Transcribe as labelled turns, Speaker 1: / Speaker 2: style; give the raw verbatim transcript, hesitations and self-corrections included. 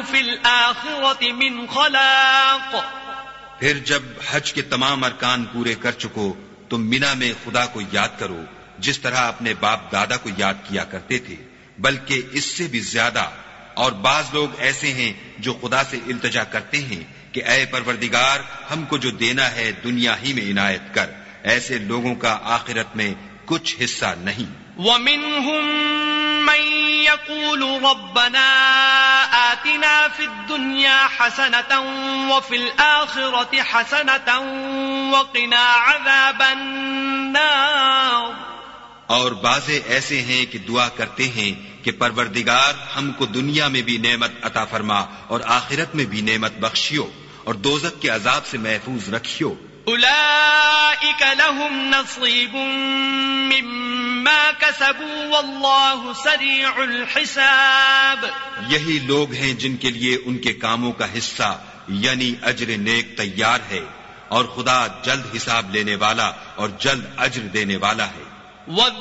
Speaker 1: فِي الْآخِرَةِ مِنْ خَلَاقٍ.
Speaker 2: پھر جب حج کے تمام ارکان پورے کر چکو تو مینا میں خدا کو یاد کرو جس طرح اپنے باپ دادا کو یاد کیا کرتے تھے، بلکہ اس سے بھی زیادہ. اور بعض لوگ ایسے ہیں جو خدا سے التجا کرتے ہیں کہ اے پروردگار ہم کو جو دینا ہے دنیا ہی میں عنایت کر. ایسے لوگوں کا آخرت میں کچھ حصہ نہیں.
Speaker 1: وَمِنْهُمْ مَنْ يَقُولُ رَبَّنَا آتِنَا فِي الدُّنْيَا حَسَنَةً وَفِي الْآخِرَةِ حَسَنَةً وَقِنَا عَذَابَ النَّارِ.
Speaker 2: اور بعضے ایسے ہیں کہ دعا کرتے ہیں کہ پروردگار ہم کو دنیا میں بھی نعمت عطا فرما اور آخرت میں بھی نعمت بخشیو اور دوزخ کے عذاب سے محفوظ رکھیو.
Speaker 1: اولئک لهم نصیب مما کسبوا واللہ سریع الحساب.
Speaker 2: یہی لوگ ہیں جن کے لیے ان کے کاموں کا حصہ یعنی اجر نیک تیار ہے اور خدا جلد حساب لینے والا اور جلد اجر دینے والا ہے.